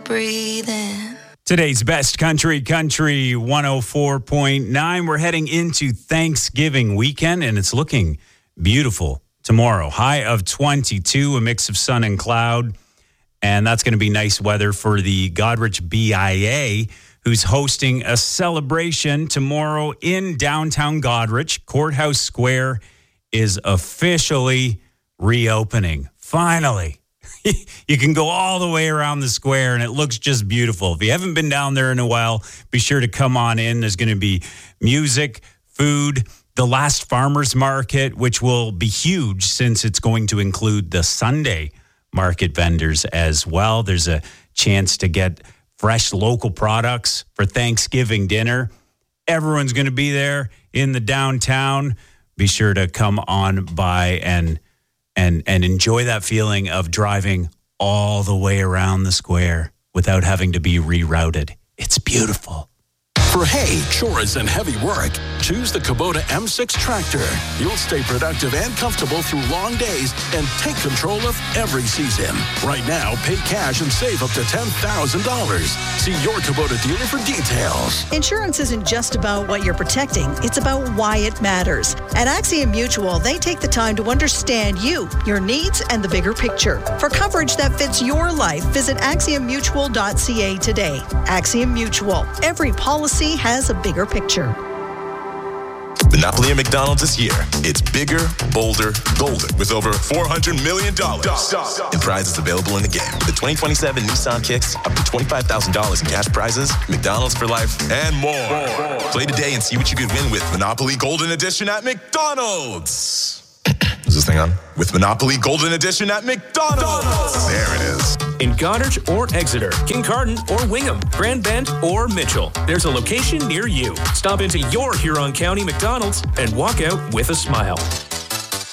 breathing. Today's best country 104.9. We're heading into Thanksgiving weekend, and it's looking beautiful tomorrow. High of 22, a mix of sun and cloud. And that's going to be nice weather for the Goderich BIA, who's hosting a celebration tomorrow in downtown Goderich. Courthouse Square is officially reopening. Finally. You can go all the way around the square, and it looks just beautiful. If you haven't been down there in a while, be sure to come on in. There's going to be music, food, the last farmers market, which will be huge since it's going to include the Sunday market vendors as well. There's a chance to get fresh local products for Thanksgiving dinner. Everyone's going to be there in the downtown. Be sure to come on by and enjoy that feeling of driving all the way around the square without having to be rerouted. It's beautiful. For hay, chores, and heavy work, choose the Kubota M6 tractor. You'll stay productive and comfortable through long days and take control of every season. Right now, pay cash and save up to $10,000. See your Kubota dealer for details. Insurance isn't just about what you're protecting. It's about why it matters. At Axiom Mutual, they take the time to understand you, your needs, and the bigger picture. For coverage that fits your life, visit AxiomMutual.ca today. Axiom Mutual. Every policy has a bigger picture. Monopoly at McDonald's this year. It's bigger, bolder, golden with over $400 million in prizes available in the game. The 2027 Nissan Kicks, up to $25,000 in cash prizes, McDonald's for life, and more. Play today and see what you could win with Monopoly Golden Edition at McDonald's. Is this thing on? With Monopoly Golden Edition at McDonald's. There it is. In Goderich or Exeter, Kincardine or Wingham, Grand Bend or Mitchell, there's a location near you. Stop into your Huron County McDonald's and walk out with a smile.